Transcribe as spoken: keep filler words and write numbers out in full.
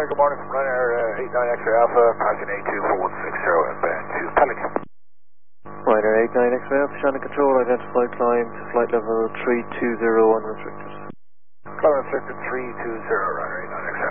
Hi, good morning from Ryanair uh, eight nine X-ray Alpha, passing A two four one six zero inbound to Pelican. Ryanair eight nine X-ray Alpha, Shannon Control, identified climb to flight level three two zero unrestricted. Climb restricted three two zero, Ryanair eight nine X-ray